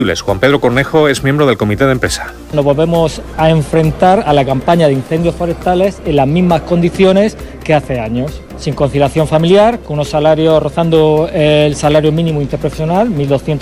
Juan Pedro Cornejo es miembro del comité de empresa. Nos volvemos a enfrentar a la campaña de incendios forestales en las mismas condiciones que hace años, sin conciliación familiar, con unos salarios rozando el salario mínimo interprofesional,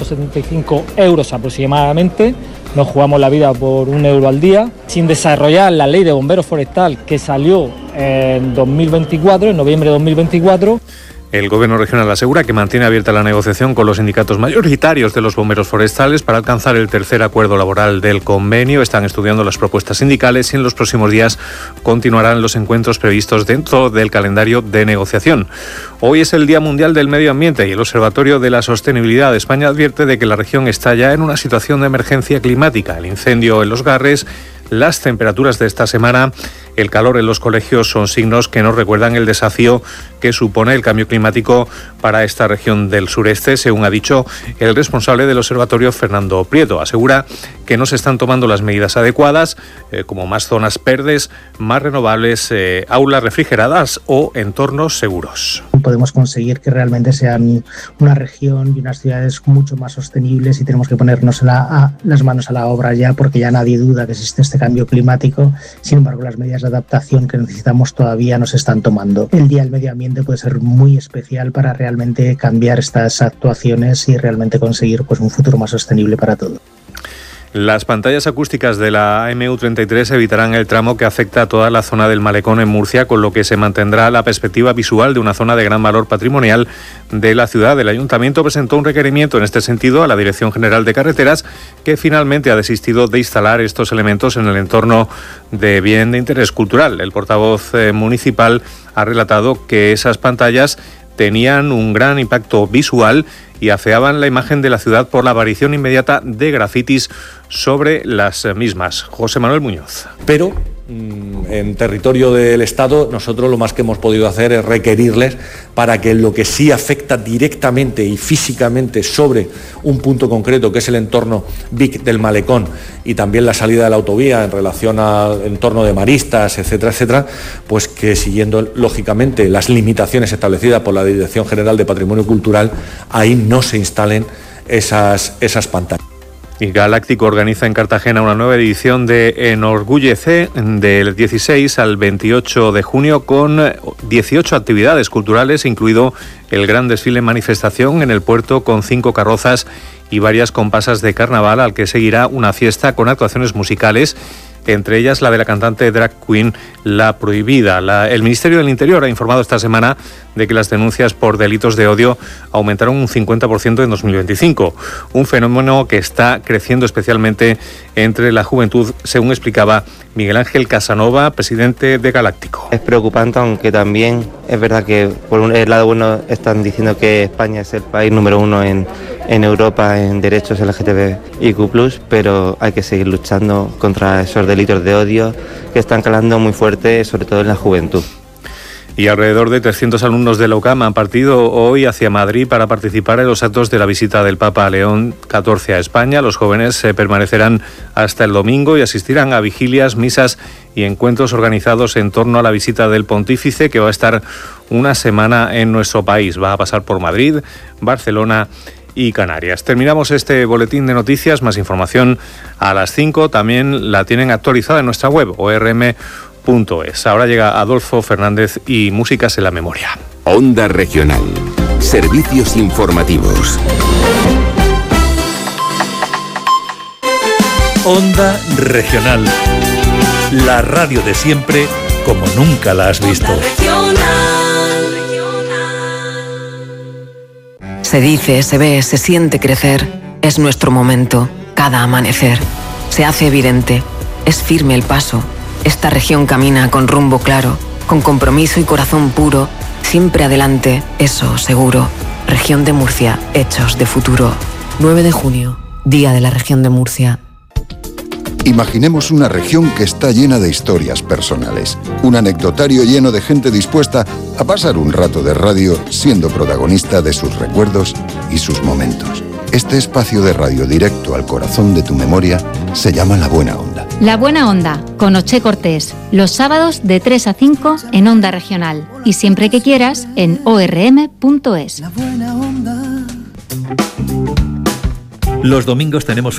1.275 euros aproximadamente. Nos jugamos la vida por €1 al día, sin desarrollar la ley de bomberos forestal que salió en 2024, en noviembre de 2024. El Gobierno regional asegura que mantiene abierta la negociación con los sindicatos mayoritarios de los bomberos forestales para alcanzar el tercer acuerdo laboral del convenio. Están estudiando las propuestas sindicales y en los próximos días continuarán los encuentros previstos dentro del calendario de negociación. Hoy es el Día Mundial del Medio Ambiente y el Observatorio de la Sostenibilidad de España advierte de que la región está ya en una situación de emergencia climática. El incendio en Los Garres, las temperaturas de esta semana, el calor en los colegios son signos que nos recuerdan el desafío que supone el cambio climático para esta región del sureste, según ha dicho el responsable del observatorio, Fernando Prieto. Asegura que no se están tomando las medidas adecuadas, como más zonas verdes, más renovables, aulas refrigeradas o entornos seguros. Podemos conseguir que realmente sean una región y unas ciudades mucho más sostenibles y tenemos que ponernos las manos a la obra ya, porque ya nadie duda que existe este cambio climático. Sin embargo, las medidas de adaptación que necesitamos todavía no se están tomando. El Día del Medio Ambiente puede ser muy especial para realmente cambiar estas actuaciones y realmente conseguir un futuro más sostenible para todos. Las pantallas acústicas de la MU33 evitarán el tramo que afecta a toda la zona del Malecón en Murcia, con lo que se mantendrá la perspectiva visual de una zona de gran valor patrimonial de la ciudad. El Ayuntamiento presentó un requerimiento en este sentido a la Dirección General de Carreteras, que finalmente ha desistido de instalar estos elementos en el entorno de bien de interés cultural. El portavoz municipal ha relatado que esas pantallas tenían un gran impacto visual y afeaban la imagen de la ciudad por la aparición inmediata de grafitis sobre las mismas. José Manuel Muñoz. Pero en territorio del Estado nosotros lo más que hemos podido hacer es requerirles para que lo que sí afecta directamente y físicamente sobre un punto concreto, que es el entorno Vic del Malecón y también la salida de la autovía en relación al entorno de maristas, etcétera, etcétera, pues que siguiendo lógicamente las limitaciones establecidas por la Dirección General de Patrimonio Cultural, ahí no se instalen esas pantallas. Y Galáctico organiza en Cartagena una nueva edición de Enorgullece del 16 al 28 de junio con 18 actividades culturales, incluido el gran desfile manifestación en el puerto con 5 carrozas y varias comparsas de carnaval, al que seguirá una fiesta con actuaciones musicales, entre ellas la de la cantante drag queen La Prohibida. El Ministerio del Interior ha informado esta semana de que las denuncias por delitos de odio aumentaron un 50% en 2025, un fenómeno que está creciendo especialmente entre la juventud, según explicaba Miguel Ángel Casanova, presidente de Galáctico. Es preocupante, aunque también es verdad que por un lado bueno están diciendo que España es el país número 1 en Europa en derechos LGTBIQ+, pero hay que seguir luchando contra esos delitos de odio que están calando muy fuerte, sobre todo en la juventud. Y alrededor de 300 alumnos de la UCAM han partido hoy hacia Madrid para participar en los actos de la visita del Papa León XIV a España. Los jóvenes permanecerán hasta el domingo y asistirán a vigilias, misas y encuentros organizados en torno a la visita del pontífice, que va a estar una semana en nuestro país. Va a pasar por Madrid, Barcelona y Canarias. Terminamos este boletín de noticias. Más información a las 5. También la tienen actualizada en nuestra web, orm.es. Ahora llega Adolfo Fernández y Músicas en la Memoria. Onda Regional. Servicios informativos. Onda Regional. La radio de siempre, como nunca la has visto. Se dice, se ve, se siente crecer. Es nuestro momento, cada amanecer. Se hace evidente, es firme el paso. Esta región camina con rumbo claro, con compromiso y corazón puro. Siempre adelante, eso seguro. Región de Murcia, hechos de futuro. 9 de junio, Día de la Región de Murcia. Imaginemos una región que está llena de historias personales. Un anecdotario lleno de gente dispuesta a pasar un rato de radio siendo protagonista de sus recuerdos y sus momentos. Este espacio de radio directo al corazón de tu memoria se llama La Buena Onda. La Buena Onda, con Oche Cortés. Los sábados de 3 a 5 en Onda Regional. Y siempre que quieras en orm.es. La Buena Onda. Los domingos tenemos